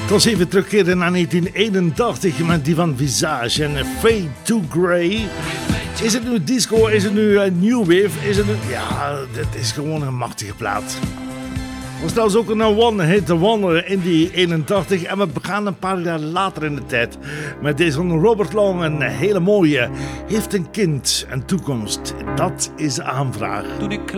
Tot even terugkeren naar 1981 met die van Visage en Fade to Grey. Is het nu disco? Is het nu new wave? Is het nu... Ja, dit is gewoon een machtige plaat. Er was trouwens ook een one-hit wonder in die 81 en we gaan een paar jaar later in de tijd met deze van Robert Long, een hele mooie. Heeft een kind, een toekomst. Dat is de aanvraag. Toen ik